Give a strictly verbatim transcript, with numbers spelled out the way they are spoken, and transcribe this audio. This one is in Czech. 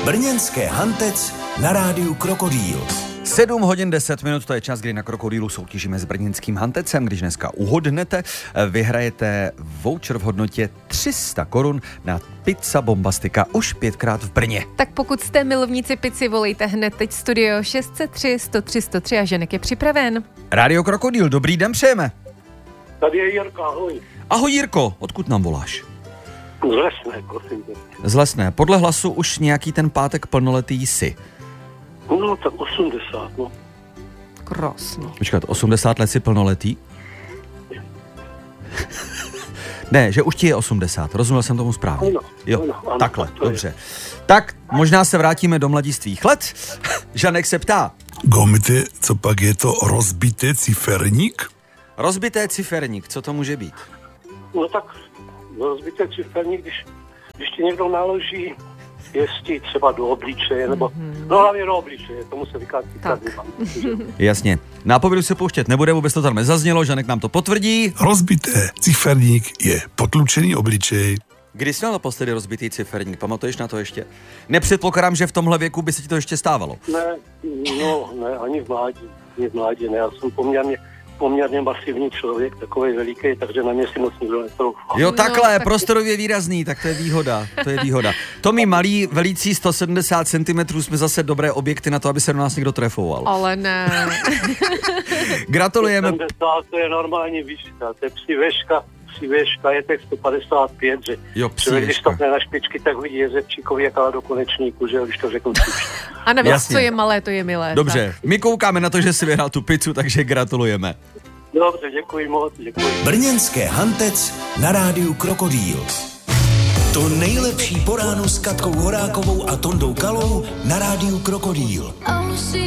Brněnské Hantec na rádiu Krokodýl. sedm hodin deset minut, to je čas, kdy na Krokodýlu soutěžíme s brněnským Hantecem. Když dneska uhodnete, vyhrajete voucher v hodnotě tři sta korun na Pizza Bombastika už pětkrát v Brně. Tak pokud jste milovníci pici, volejte hned teď studio šest set tři, sto tři, sto tři a Ženek je připraven. Rádio Krokodýl, dobrý den přejeme. Tady je Jirka, ahoj. Ahoj Jirko, odkud nám voláš? Z Lesné, prosím tě. Z Lesné. Podle hlasu už nějaký ten pátek plnoletý jsi. No, tak osmdesát, no. Krásný. Počkat, osmdesát let si plnoletý? Ne, že už ti je osmdesát, rozuměl jsem tomu správně. Ano, jo, ano, ano, takhle, to je. dobře. Tak, možná se vrátíme do mladistvých let. Žanek se ptá. Gomite, co pak je to rozbité ciferník? Rozbité ciferník, co to může být? No tak rozbité ciferník, když, když ti někdo naloží pěstí třeba do obličeje, nebo mm-hmm. no hlavně do obličeje, tomu se říká ciferník. Jasně. Na povědu se pouštět nebude, vůbec to tam nezaznělo, Žanek nám to potvrdí. Rozbité ciferník je potlučený obličej. Kdy jsi měl naposledy rozbitý ciferník? Pamatuješ na to ještě? Nepředpokládám, že v tomhle věku by se ti to ještě stávalo. Ne, no, ne, ani v mládí, ani v mládí, ne, já jsem poměrně, poměrně masivní člověk, takový veliký, takže na mě si moc nikdo netroufal. Jo, takhle, no, tak... prostorově výrazný, tak to je výhoda, to je výhoda. To my malí, velící sto sedmdesát centimetrů jsme zase dobré objekty na to, aby se do nás někdo trefoval. Ale ne. Gratulujeme. sto sedmdesát to je normální výška, to je přiveška. Přiveška je tak sto padesát pět, že jo, člověk, když stopne na špičky, tak vidí Jezevčíkovi, jaká do konečníku, že když to řekl příště. A navíc, Jasně. co je malé, to je milé. Dobře, tak. my koukáme na to, že si vyhrál tu pizzu, takže gratulujeme. Dobře, děkuji moc, děkuji. Brněnské Hantec na rádiu Krokodýl. To nejlepší po ránu s Katkou Horákovou a Tondou Kalou na rádiu Krokodýl.